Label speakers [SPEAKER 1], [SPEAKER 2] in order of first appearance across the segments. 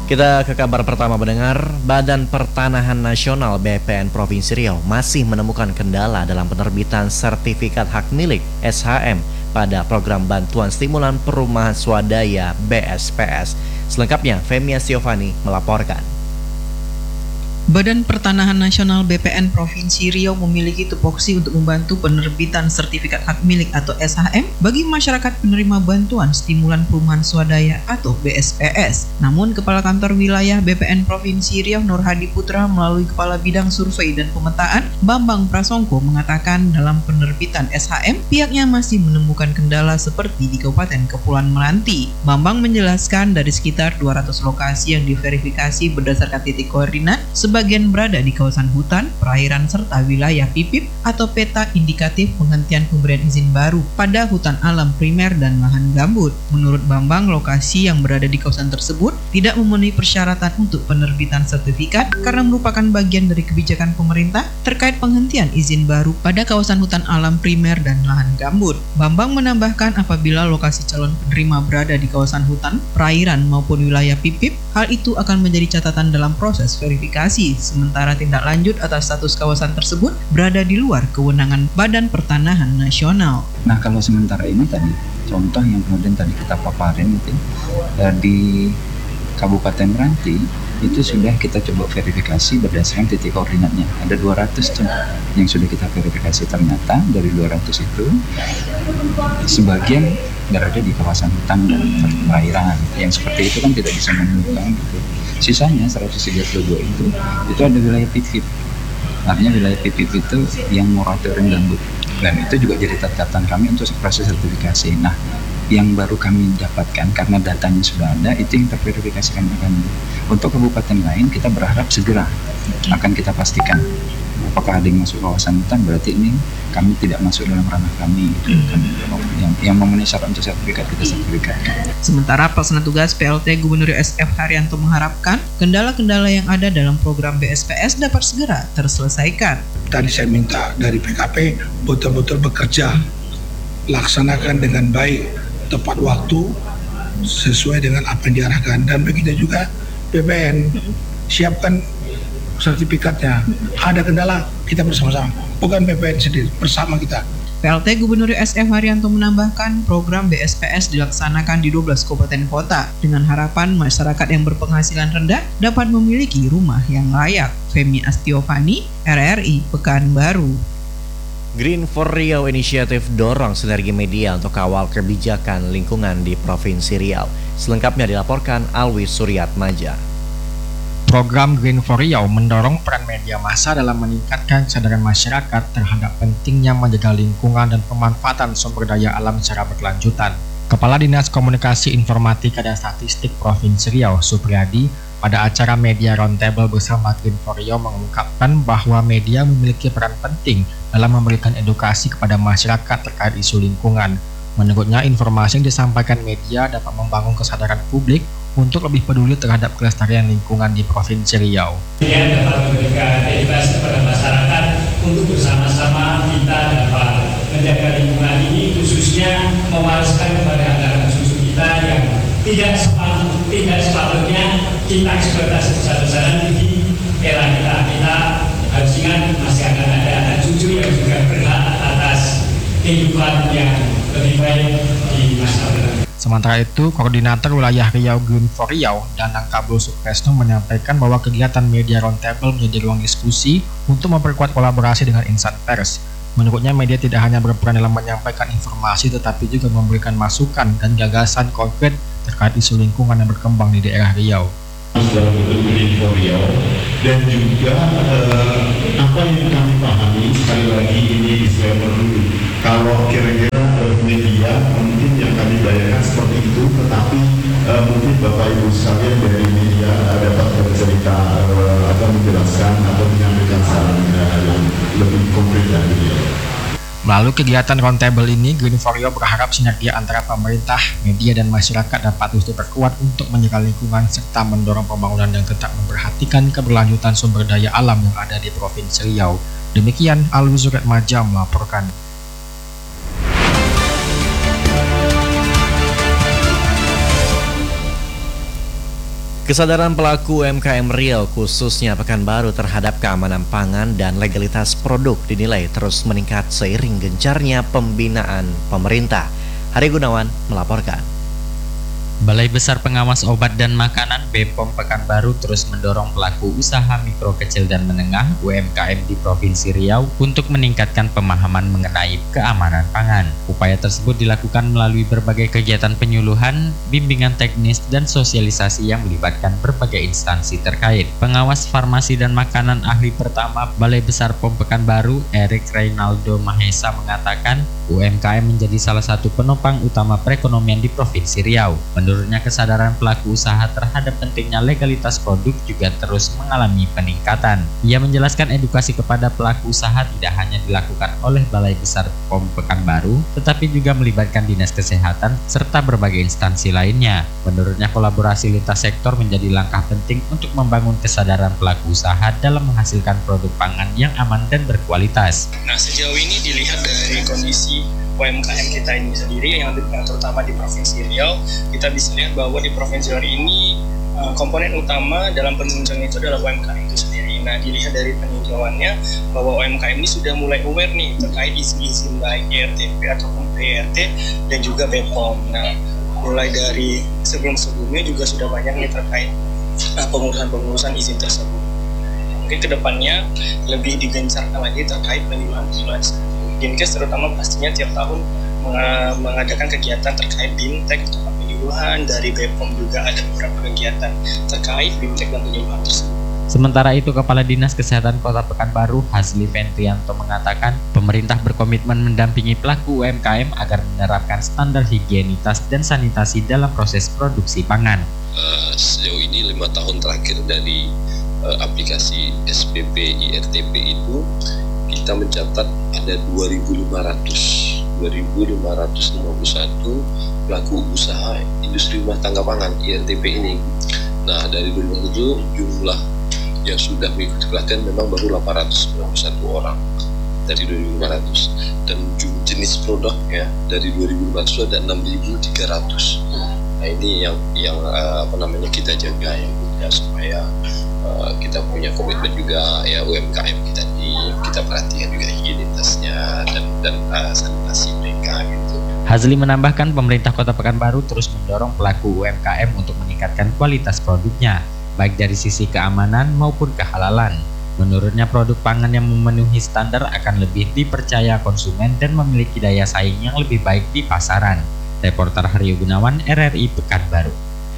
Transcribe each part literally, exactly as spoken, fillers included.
[SPEAKER 1] Kita ke kabar pertama mendengar, Badan Pertanahan Nasional B P N Provinsi Riau masih menemukan kendala dalam penerbitan sertifikat hak milik S H M pada program bantuan stimulan perumahan swadaya B S P S. Selengkapnya, Femi Astiovani melaporkan.
[SPEAKER 2] Badan Pertanahan Nasional B P N Provinsi Riau memiliki tupoksi untuk membantu penerbitan sertifikat hak milik atau S H M bagi masyarakat penerima bantuan stimulan perumahan swadaya atau B S P S. Namun, Kepala Kantor Wilayah B P N Provinsi Riau Nur Hadi Putra melalui Kepala Bidang Survei dan Pemetaan Bambang Prasongko mengatakan dalam penerbitan S H M pihaknya masih menemukan kendala seperti di Kabupaten Kepulauan Meranti. Bambang menjelaskan dari sekitar dua ratus lokasi yang diverifikasi berdasarkan titik koordinat, sebagian berada di kawasan hutan, perairan, serta wilayah P I P I P atau peta indikatif penghentian pemberian izin baru pada hutan alam primer dan lahan gambut. Menurut Bambang, lokasi yang berada di kawasan tersebut tidak memenuhi persyaratan untuk penerbitan sertifikat karena merupakan bagian dari kebijakan pemerintah terkait penghentian izin baru pada kawasan hutan alam primer dan lahan gambut. Bambang menambahkan apabila lokasi calon penerima berada di kawasan hutan, perairan maupun wilayah P I P I P, hal itu akan menjadi catatan dalam proses verifikasi. Sementara tindak lanjut atas status kawasan tersebut berada di luar kewenangan Badan Pertanahan Nasional.
[SPEAKER 3] Nah, kalau sementara ini tadi contoh yang kemudian tadi kita paparin itu di Kabupaten Meranti itu sudah kita coba verifikasi berdasarkan titik koordinatnya. Ada dua ratus tuh yang sudah kita verifikasi, ternyata dari dua ratus itu sebagian berada di kawasan hutan dan perairan. Yang seperti itu kan tidak bisa menemukan gitu. Sisanya seratus tiga puluh dua itu itu ada wilayah P I P I P. Artinya wilayah P I P I P itu yang moratorium gambut. Dan itu juga jadi catatan kami untuk proses sertifikasi. Nah, yang baru kami dapatkan karena datanya sudah ada, itu yang terverifikasikan kami. Untuk kabupaten lain kita berharap segera akan kita pastikan apakah ada yang masuk kawasan hutan, berarti ini kami tidak masuk dalam ranah kami. Yang, yang memenuhi syarat untuk sertifikat kita sertifikatkan.
[SPEAKER 2] Sementara Pelaksana Tugas P L T Gubernur S F Haryanto mengharapkan kendala-kendala yang ada dalam program B S P S dapat segera terselesaikan.
[SPEAKER 4] Tadi saya minta dari P K P betul-betul bekerja, laksanakan dengan baik, tepat waktu, sesuai dengan apa yang diarahkan. Dan begitu juga B P N, siapkan sertifikatnya. Ada kendala, kita bersama-sama, bukan B P N sendiri, bersama kita.
[SPEAKER 2] P L T Gubernur S F Haryanto menambahkan program B S P S dilaksanakan di dua belas kabupaten kota dengan harapan masyarakat yang berpenghasilan rendah dapat memiliki rumah yang layak. Femi Astiovani, R R I Pekanbaru.
[SPEAKER 1] Green for Riau Inisiatif dorong sinergi media untuk kawal kebijakan lingkungan di Provinsi Riau. Selengkapnya dilaporkan Alwi Suryatmaja.
[SPEAKER 5] Program Green for Riau mendorong peran media massa dalam meningkatkan kesadaran masyarakat terhadap pentingnya menjaga lingkungan dan pemanfaatan sumber daya alam secara berkelanjutan. Kepala Dinas Komunikasi Informatika dan Statistik Provinsi Riau, Supriyadi, pada acara Media Roundtable bersama Green for Riau mengungkapkan bahwa media memiliki peran penting dalam memberikan edukasi kepada masyarakat terkait isu lingkungan. Menurutnya, informasi yang disampaikan media dapat membangun kesadaran publik untuk lebih peduli terhadap kelestarian lingkungan di Provinsi Riau.
[SPEAKER 6] Media dapat memberikan edukasi kepada masyarakat untuk bersama-sama kita dapat menjaga lingkungan ini, khususnya mewariskan kepada anak cucu kita yang tidak sepatutnya, tidak sepatutnya kita eksploitasi besar-besaran di era kita. Kita harus ingat masih akan ada anak cucu yang juga berhak atas kehidupan yang lebih baik di masa depan.
[SPEAKER 5] Sementara itu, Koordinator Wilayah Riau Green for Riau, Danang Kabul Sukresno menyampaikan bahwa kegiatan Media Roundtable menjadi ruang diskusi untuk memperkuat kolaborasi dengan insan pers. Menurutnya, media tidak hanya berperan dalam menyampaikan informasi, tetapi juga memberikan masukan dan gagasan konkret terkait isu lingkungan yang berkembang di daerah Riau.
[SPEAKER 7] Dalam bentuk Green for Riau dan juga eh, apa yang kami pahami, sekali lagi ini disclaimer dulu, kalau kira-kira eh, media mungkin yang kami bayangkan seperti itu, tetapi eh, mungkin Bapak Ibu sekalian dari media eh, dapat bercerita eh, atau menjelaskan atau menyampaikan saran eh, yang lebih konkret dari beliau.
[SPEAKER 5] Melalui kegiatan roundtable ini, Green for Riau berharap sinergi antara pemerintah, media, dan masyarakat dapat terus diperkuat untuk menjaga lingkungan serta mendorong pembangunan yang tetap memperhatikan keberlanjutan sumber daya alam yang ada di Provinsi Riau. Demikian, Alwi Suryatmaja melaporkan.
[SPEAKER 1] Kesadaran pelaku U M K M Riau khususnya Pekanbaru terhadap keamanan pangan dan legalitas produk dinilai terus meningkat seiring gencarnya pembinaan pemerintah. Hari Gunawan melaporkan.
[SPEAKER 8] Balai Besar Pengawas Obat dan Makanan B P O M Pekanbaru terus mendorong pelaku usaha mikro kecil dan menengah U M K M di Provinsi Riau untuk meningkatkan pemahaman mengenai keamanan pangan. Upaya tersebut dilakukan melalui berbagai kegiatan penyuluhan, bimbingan teknis, dan sosialisasi yang melibatkan berbagai instansi terkait. Pengawas Farmasi dan Makanan ahli pertama Balai Besar P O M Pekanbaru, Erik Reynaldo Mahesa mengatakan U M K M menjadi salah satu penopang utama perekonomian di Provinsi Riau. Menurutnya, kesadaran pelaku usaha terhadap pentingnya legalitas produk juga terus mengalami peningkatan. Ia menjelaskan edukasi kepada pelaku usaha tidak hanya dilakukan oleh Balai Besar P O M Pekanbaru, tetapi juga melibatkan Dinas Kesehatan serta berbagai instansi lainnya. Menurutnya, kolaborasi lintas sektor menjadi langkah penting untuk membangun kesadaran pelaku usaha dalam menghasilkan produk pangan yang aman dan berkualitas.
[SPEAKER 9] Nah, sejauh ini dilihat dari kondisi U M K M kita ini sendiri, yang terutama di Provinsi Riau, kita bisa lihat bahwa di Provinsi Riau ini komponen utama dalam penunjang itu adalah U M K M itu sendiri. Nah, dilihat dari peninjauannya bahwa U M K M ini sudah mulai aware nih terkait izin-izin baik I R T P ataupun P R T dan juga B P O M. Nah, mulai dari sebelum-sebelumnya juga sudah banyak nih terkait pengurusan-pengurusan izin tersebut. Mungkin kedepannya lebih digencarkan lagi terkait penyuluhan-penyuluhan. Dinkes terutama pastinya tiap tahun mengadakan kegiatan terkait BIMTEK atau penyuluhan. Dari B P O M juga ada beberapa kegiatan terkait BIMTEK dan penyuluhan tersebut.
[SPEAKER 8] Sementara itu, Kepala Dinas Kesehatan Kota Pekanbaru, Hazli Ventrianto mengatakan pemerintah berkomitmen mendampingi pelaku U M K M agar menerapkan standar higienitas dan sanitasi dalam proses produksi pangan.
[SPEAKER 10] Uh, sejauh ini lima tahun terakhir dari uh, aplikasi S P P I R T P itu kita mencatat ada dua ribu lima ratus lima puluh satu pelaku usaha industri rumah tangga pangan I R T P ini. Nah, dari dua ribu lima puluh tujuh jumlah yang sudah mengikuti pelatihan memang baru delapan ratus sembilan puluh satu orang dari dua ribu lima ratus, dan jenis produk ya dari dua ribu lima ratus ada enam ribu tiga ratus. Nah, ini yang yang uh, apa namanya kita jaga ya, ya supaya uh, kita punya komitmen juga ya U M K M kita ini kita perhatikan juga higienitasnya dan dan uh, sanitasi mereka gitu.
[SPEAKER 8] Hazli menambahkan pemerintah Kota Pekanbaru terus mendorong pelaku U M K M untuk meningkatkan kualitas produknya, baik dari sisi keamanan maupun kehalalan. Menurutnya, produk pangan yang memenuhi standar akan lebih dipercaya konsumen dan memiliki daya saing yang lebih baik di pasaran. Reporter Haryo Gunawan, R R I Pekanbaru.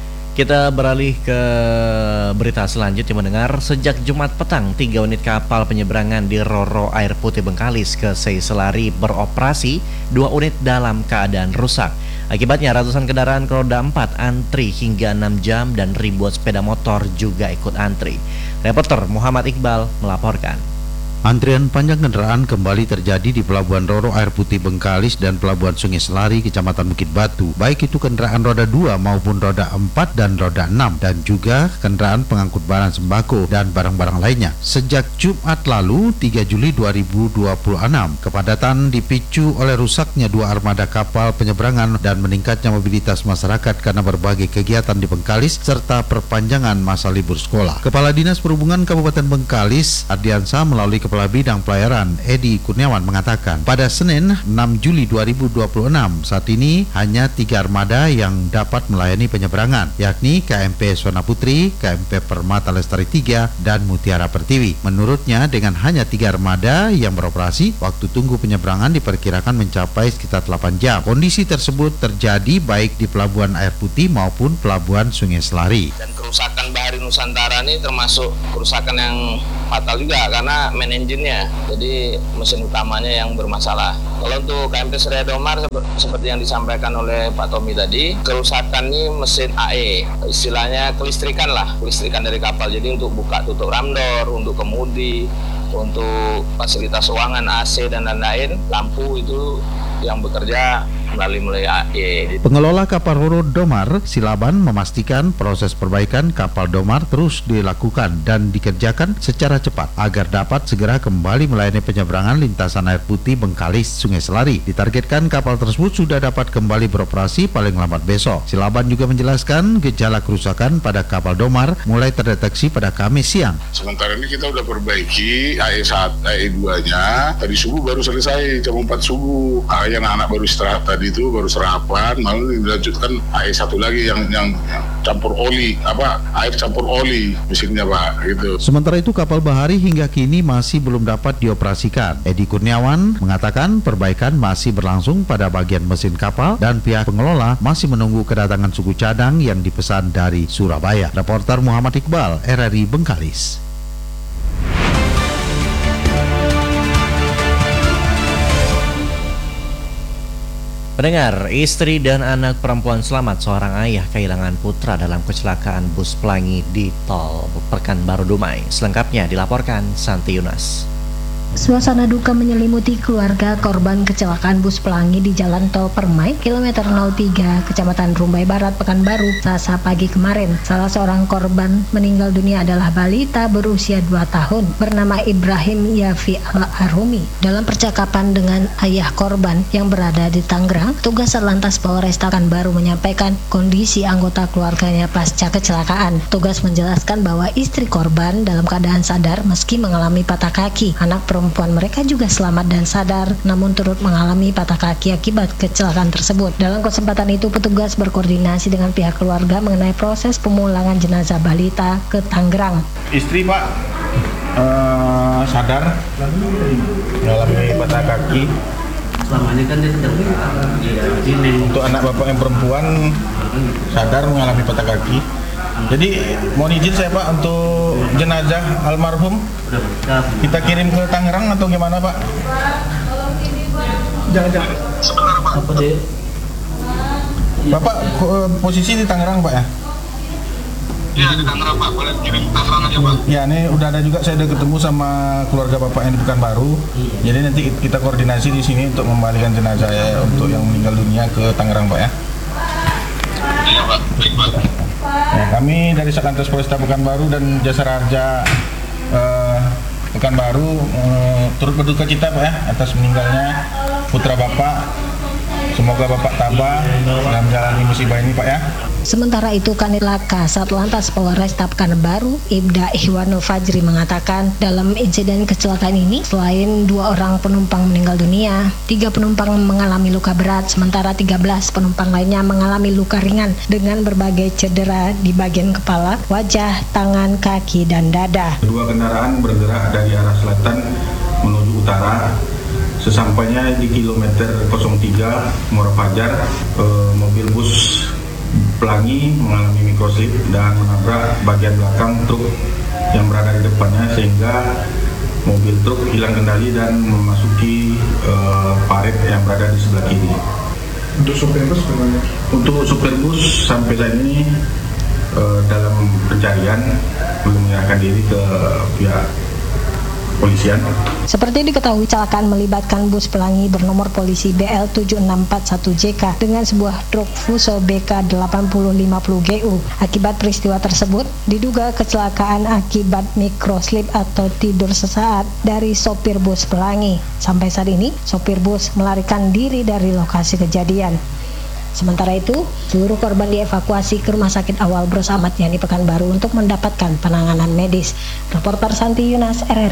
[SPEAKER 1] Kita beralih ke berita selanjutnya mendengar. Sejak Jumat petang, tiga unit kapal penyeberangan di Roro Air Putih Bengkalis ke Seiselari beroperasi, dua unit dalam keadaan rusak. Akibatnya ratusan kendaraan roda empat antri hingga enam jam dan ribuan sepeda motor juga ikut antri. Reporter Muhammad Iqbal melaporkan.
[SPEAKER 11] Antrian panjang kendaraan kembali terjadi di Pelabuhan Roro Air Putih Bengkalis dan Pelabuhan Sungai Selari, Kecamatan Bukit Batu, baik itu kendaraan roda dua maupun roda empat dan roda enam, dan juga kendaraan pengangkut barang sembako dan barang-barang lainnya. Sejak Jumat lalu, tiga Juli dua ribu dua puluh enam, kepadatan dipicu oleh rusaknya dua armada kapal penyeberangan dan meningkatnya mobilitas masyarakat karena berbagai kegiatan di Bengkalis serta perpanjangan masa libur sekolah. Kepala Dinas Perhubungan Kabupaten Bengkalis, Ardiansa, melalui Kepala Bidang Pelayaran Edi Kurniawan mengatakan, pada Senin enam Juli dua ribu dua puluh enam saat ini hanya tiga armada yang dapat melayani penyeberangan, yakni K M P Sona Putri, K M P Permata Lestari tiga, dan Mutiara Pertiwi. Menurutnya, dengan hanya tiga armada yang beroperasi, waktu tunggu penyeberangan diperkirakan mencapai sekitar delapan jam. Kondisi tersebut terjadi baik di Pelabuhan Air Putih maupun Pelabuhan Sungai Selari.
[SPEAKER 12] Dan kerusakan Bahari Nusantara ini termasuk kerusakan yang fatal juga karena main engine-nya, jadi mesin utamanya yang bermasalah. Kalau untuk K M P Surya Domar seperti yang disampaikan oleh Pak Tommy tadi, kerusakan ini mesin A E, istilahnya kelistrikan lah, kelistrikan dari kapal. Jadi untuk buka tutup ramdor, untuk kemudi, untuk fasilitas ruangan A C dan lain-lain, lampu itu yang bekerja melalui mulai A E.
[SPEAKER 11] Pengelola kapal Roro Domar, Silaban, memastikan proses perbaikan kapal Domar terus dilakukan dan dikerjakan secara cepat agar dapat segera kembali melayani penyeberangan lintasan air putih Bengkalis Sungai Selari. Ditargetkan kapal tersebut sudah dapat kembali beroperasi paling lambat besok. Silaban juga menjelaskan gejala kerusakan pada kapal Domar mulai terdeteksi pada Kamis siang.
[SPEAKER 13] Sementara ini kita udah perbaiki A E satu, A E dua-nya. Tadi subuh baru selesai, jam empat subuh. Ah, yang anak-anak baru istirahat tadi itu, baru sarapan, lalu dilanjutkan A E satu lagi yang yang campur oli, apa air campur oli mesinnya Pak, gitu.
[SPEAKER 11] Sementara itu kapal Bahari hingga kini masih belum dapat dioperasikan. Edi Kurniawan mengatakan perbaikan masih berlangsung pada bagian mesin kapal dan pihak pengelola masih menunggu kedatangan suku cadang yang dipesan dari Surabaya. Reporter Muhammad Iqbal, R R I Bengkalis.
[SPEAKER 1] Pendengar, istri dan anak perempuan selamat. Seorang ayah kehilangan putra dalam kecelakaan bus Pelangi di tol Pekanbaru Dumai. Selengkapnya dilaporkan Santi Yunas.
[SPEAKER 14] Suasana duka menyelimuti keluarga korban kecelakaan bus Pelangi di Jalan Tol Permai, kilometer nol tiga, Kecamatan Rumbai Barat, Pekanbaru, Selasa pagi kemarin. Salah seorang korban meninggal dunia adalah balita berusia dua tahun bernama Ibrahim Yafi Al-Arumi. Dalam percakapan dengan ayah korban yang berada di Tangerang, tugas Satlantas Polresta Pekanbaru menyampaikan kondisi anggota keluarganya pasca kecelakaan. Tugas menjelaskan bahwa istri korban dalam keadaan sadar meski mengalami patah kaki. Anak perempuan mereka juga selamat dan sadar, namun turut mengalami patah kaki akibat kecelakaan tersebut. Dalam kesempatan itu, petugas berkoordinasi dengan pihak keluarga mengenai proses pemulangan jenazah balita ke Tangerang.
[SPEAKER 15] Istri Pak uh, sadar mengalami patah kaki. Selama ini kan dia sedang ini. Untuk anak bapak yang perempuan sadar mengalami patah kaki. Jadi mohon izin saya Pak untuk jenazah almarhum kita kirim ke Tangerang atau gimana Pak? Jangan-jangan sebentar Pak. Apa dia? Bapak posisi di Tangerang Pak ya? Iya di Tangerang Pak, boleh kirim ke Tangerang aja Pak. Ya ini udah ada juga, saya udah ketemu sama keluarga Bapak yang di Pekanbaru. Jadi nanti kita koordinasi di sini untuk membalikan jenazah ya, untuk yang meninggal dunia ke Tangerang Pak ya. Iya Pak, baik Pak. Ya, kami dari Satlantas Polresta Pekanbaru dan Jasara Harja eh, Pekanbaru eh, turut berduka cita Pak ya atas meninggalnya putra Bapak. Semoga Bapak tabah dalam menjalani musibah ini Pak ya.
[SPEAKER 14] Sementara itu, Kanit Laka Satlantas Polresta Pekanbaru, Ibda Ihwanul Fajri mengatakan dalam insiden kecelakaan ini selain dua orang penumpang meninggal dunia, tiga penumpang mengalami luka berat, sementara tiga belas penumpang lainnya mengalami luka ringan dengan berbagai cedera di bagian kepala, wajah, tangan, kaki, dan dada.
[SPEAKER 15] Kedua kendaraan bergerak dari arah selatan menuju utara. Sesampainya di kilometer nol tiga Muara Fajar, eh, mobil bus Pelangi mengalami mikroslip dan menabrak bagian belakang truk yang berada di depannya sehingga mobil truk hilang kendali dan memasuki uh, parit yang berada di sebelah kiri. Untuk supir bus bagaimana? Untuk supir bus sampai saat ini uh, dalam pencarian, belum menyerahkan diri ke pihak polisian.
[SPEAKER 14] Seperti diketahui, kecelakaan melibatkan bus Pelangi bernomor polisi B L tujuh enam empat satu J K dengan sebuah truk Fuso B K delapan nol lima nol G U. Akibat peristiwa tersebut, diduga kecelakaan akibat mikroslip atau tidur sesaat dari sopir bus Pelangi. Sampai saat ini, sopir bus melarikan diri dari lokasi kejadian. Sementara itu, seluruh korban dievakuasi ke Rumah Sakit Awal Bros Ahmad Yani Pekanbaru untuk mendapatkan penanganan medis. Reporter Santi Yunas, R R I